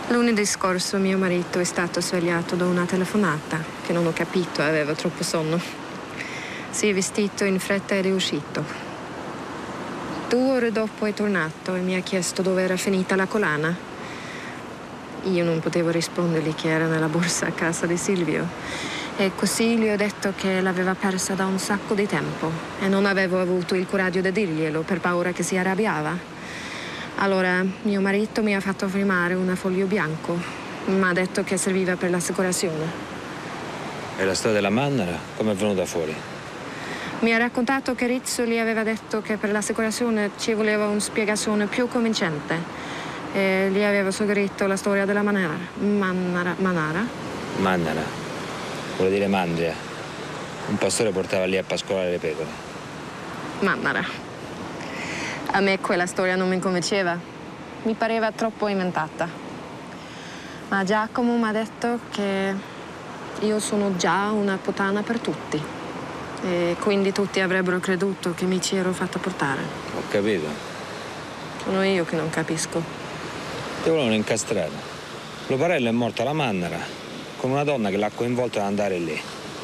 Lunedì scorso mio marito è stato svegliato da una telefonata che non ho capito, aveva troppo sonno. Si è vestito in fretta ed è uscito. 2 ore dopo è tornato e mi ha chiesto dove era finita la collana. Io non potevo rispondergli che era nella borsa a casa di Silvio. E così gli ho detto che l'aveva persa da un sacco di tempo e non avevo avuto il coraggio di dirglielo per paura che si arrabbiava. Allora mio marito mi ha fatto firmare un foglio bianco. Mi ha detto che serviva per l'assicurazione. E la storia della Mannara come è venuta fuori? Mi ha raccontato che Rizzo gli aveva detto che per l'assicurazione ci voleva una spiegazione più convincente. E gli aveva suggerito la storia della Manara. Manara? Mannara. Vuol dire mandria. Un pastore portava lì a pascolare le pecore. Mannara. A me quella storia non mi convinceva. Mi pareva troppo inventata. Ma Giacomo mi ha detto che io sono già una puttana per tutti. E quindi tutti avrebbero creduto che mi ci ero fatta portare. Ho capito. Sono io che non capisco. Ti volevano incastrare. Luparello è morto alla Mannara con una donna che l'ha coinvolto ad andare lì.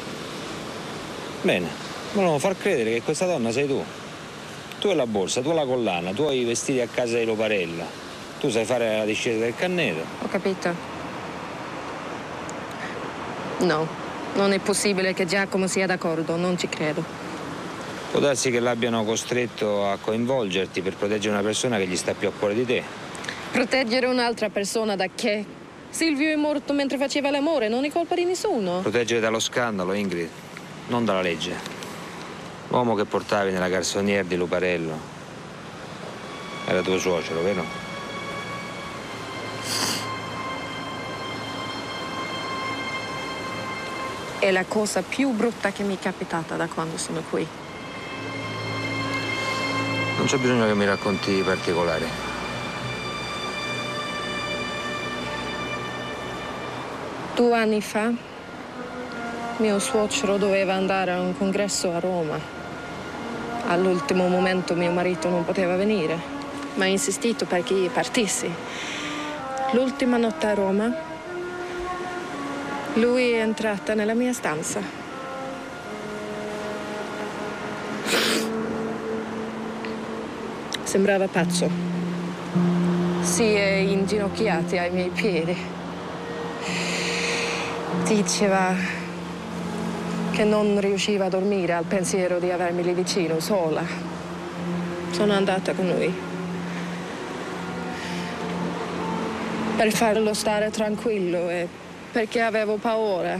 Bene, volevano far credere che questa donna sei tu. Tu hai la borsa, tu hai la collana, tu hai i vestiti a casa di Luparella. Tu sai fare la discesa del canneto. Ho capito. No, non è possibile che Giacomo sia d'accordo, non ci credo. Può darsi che l'abbiano costretto a coinvolgerti per proteggere una persona che gli sta più a cuore di te. Proteggere un'altra persona da che? Silvio è morto mentre faceva l'amore, non è colpa di nessuno. Proteggere dallo scandalo, Ingrid, non dalla legge. L'uomo che portavi nella garçonnière di Luparello era tuo suocero, vero? È la cosa più brutta che mi è capitata da quando sono qui. Non c'è bisogno che mi racconti i particolari. 2 anni fa, mio suocero doveva andare a un congresso a Roma. All'ultimo momento mio marito non poteva venire, ma ha insistito perché io partissi. L'ultima notte a Roma, lui è entrato nella mia stanza. Sembrava pazzo. Si è inginocchiato ai miei piedi. Diceva che non riusciva a dormire al pensiero di avermi lì vicino, sola. Sono andata con lui per farlo stare tranquillo e perché avevo paura.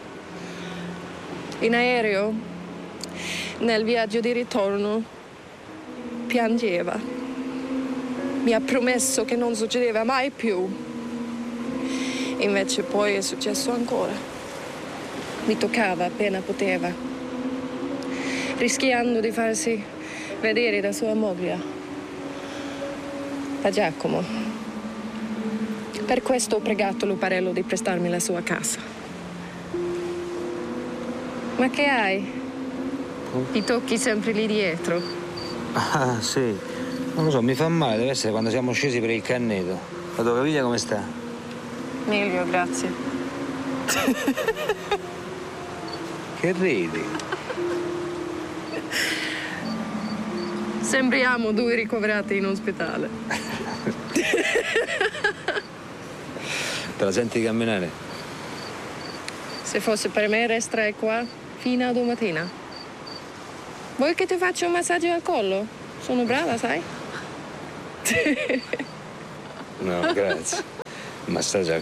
In aereo, nel viaggio di ritorno, piangeva. Mi ha promesso che non succedeva mai più. Invece poi è successo ancora. Mi toccava appena poteva, rischiando di farsi vedere da sua moglie, da Giacomo. Per questo ho pregato Luparello di prestarmi la sua casa. Ma che hai? Ti tocchi sempre lì dietro. Ah, sì. Non lo so, mi fa male, deve essere quando siamo scesi per il canneto. La tua caviglia come sta? Meglio, grazie. Che ridi? Sembriamo 2 ricoverati in ospedale. Te la senti camminare? Se fosse per me resterei qua fino a domattina. Vuoi che ti faccia un massaggio al collo? Sono brava, sai? No, grazie. Massaggio al